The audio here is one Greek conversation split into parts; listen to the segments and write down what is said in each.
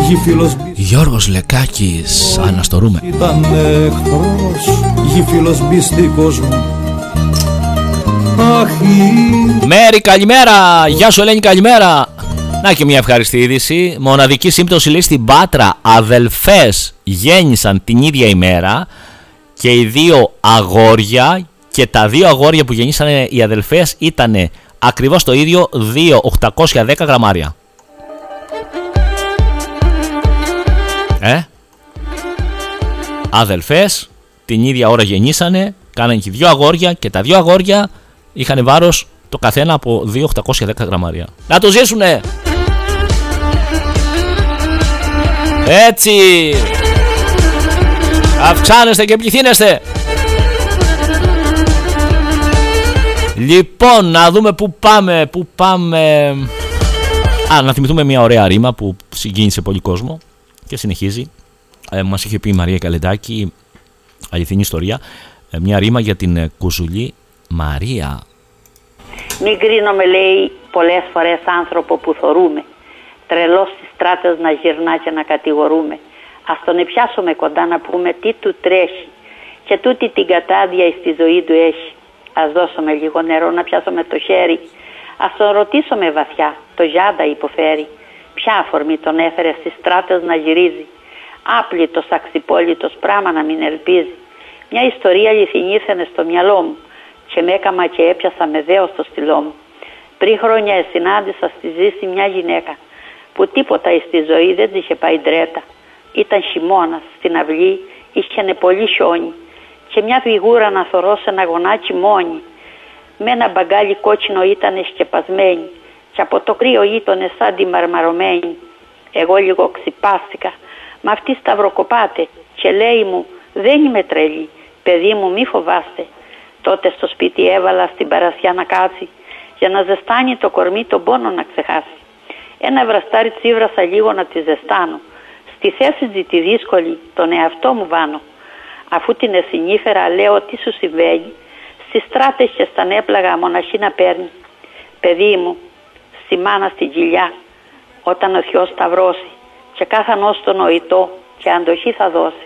Γιώργος Λεκάκης, αναστορούμε. Ήταν εχθρός, γη φιλοσμπιστικός μου. Μέρη, καλημέρα. Γεια σου Ελένη, καλημέρα. Να και μια ευχαριστή είδηση. Μοναδική σύμπτωση λέει στην Πάτρα. Αδελφές γέννησαν την ίδια ημέρα και οι δύο αγόρια, και τα δύο αγόρια που γεννήσανε οι αδελφές ήταν ακριβώς το ίδιο, 2.810 γραμμάρια. Αδελφές την ίδια ώρα γεννήσανε, κάνανε και δύο αγόρια, και τα δύο αγόρια είχαν βάρος το καθένα από 2.810 γραμμάρια. Να το ζήσουνε! Έτσι! Αυξάνεστε και πληθύνεστε! Λοιπόν, να δούμε πού πάμε. Να θυμηθούμε μια ωραία ρήμα που συγκίνησε πολύ κόσμο και συνεχίζει. Μας είχε πει η Μαρία Καλεντάκη, αληθινή ιστορία, μια ρήμα για την κουζουλή Μαρία. Μην κρίνομαι, λέει, πολλές φορές άνθρωπο που θωρούμε, τρελός στις στράτες να γυρνά και να κατηγορούμε. Ας τον επιάσουμε κοντά να πούμε τι του τρέχει και τούτη την κατάδια στη ζωή του έχει. Ας δώσουμε λίγο νερό να πιάσουμε το χέρι, ας τον ρωτήσουμε βαθιά, το γιάντα υποφέρει. Ποια αφορμή τον έφερε στις στράτες να γυρίζει, άπλητος, αξιπόλυτος, πράμα να μην ελπίζει. Μια ιστορία αληθινή ήρθανε στο μυαλό μου και με έκαμα και έπιασα με δέος στο στυλό μου. Πριν χρόνια συνάντησα στη ζήση μια γυναίκα που τίποτα στη ζωή δεν της είχε πάει ντρέτα. Ήταν χειμώνας, στην αυλή είχε πολύ χιόνι και μια φιγούρα να θωρώ σε ένα γονάκι μόνη. Με ένα μπαγκάλι κότσινο ήτανε σκεπασμένη και από το κρύο ήτανε σαν τη μαρμαρωμένη. Εγώ λίγο ξυπάστηκα, μα αυτή σταυροκοπάτε και λέει μου, δεν είμαι τρελή, παιδί μου μη φοβάστε. Τότε στο σπίτι έβαλα στην παρασιά να κάτσει για να ζεστάνει το κορμί τον πόνο να ξεχάσει. Ένα βραστάρι τσίβρασα λίγο να τη ζεστάνω. Στη θέση τη δύσκολη τον εαυτό μου βάνω. Αφού την εσυνήφερα λέω τι σου συμβαίνει, στις στράτες και στα νέπλαγα μοναχή να παίρνει. Παιδί μου, στη μάνα στην κοιλιά, όταν ο Θεός σταυρώσει και κάθανος το νοητό και αντοχή θα δώσει.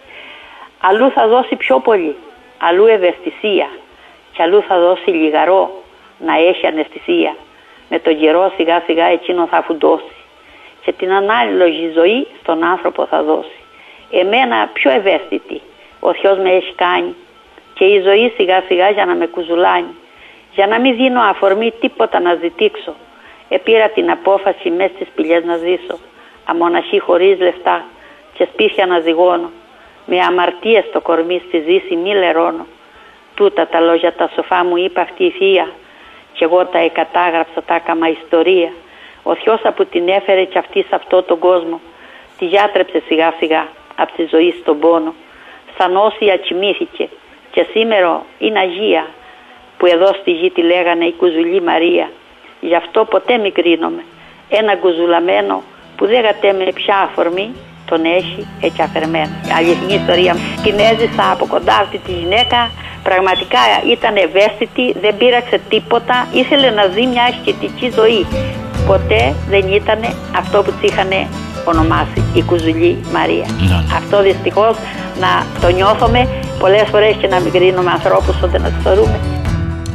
Αλλού θα δώσει πιο πολύ, αλλού ευαισθησία και αλλού θα δώσει λιγαρό να έχει αναισθησία. Με τον καιρό σιγά σιγά εκείνο θα φουντώσει και την ανάλογη ζωή στον άνθρωπο θα δώσει. Εμένα πιο ευαίσθητη ο Θεός με έχει κάνει και η ζωή σιγά σιγά για να με κουζουλάνει. Για να μην δίνω αφορμή τίποτα να ζητήξω, επήρα την απόφαση μες στις σπηλιές να ζήσω. Αμοναχή χωρίς λεφτά και σπίτια να ζυγώνω. Με αμαρτίες στο κορμί στη ζήση μη λερώνω. Τούτα τα λόγια τα σοφά μου είπε αυτή η θεία και εγώ τα εκατάγραψα, τα έκαμα ιστορία. Ο Θεός που την έφερε κι αυτή σε αυτό τον κόσμο τη γιάτρεψε σιγά σιγά από τη ζωή στον πόνο. Σαν όσια κοιμήθηκε και σήμερα είναι Αγία που εδώ στη γη τη λέγανε η κουζουλή Μαρία. Γι' αυτό ποτέ μη κρίνομαι. Ένα κουζουλαμένο που δεν γατέμε πια αφορμή τον έχει έτσι αφαιρμένο. Αληθινή ιστορία. Την έζησα από κοντά αυτή τη γυναίκα. Πραγματικά ήταν ευαίσθητη, δεν πείραξε τίποτα. Ήθελε να ζει μια ασχετική ζωή. Ποτέ δεν ήταν αυτό που της είχαν ονομάσει η κουζουλή Μαρία. Αυτό δυστυχώς να το νιώθουμε πολλές φορές και να μην κρίνουμε ανθρώπους όταν να τους θεωρούμε.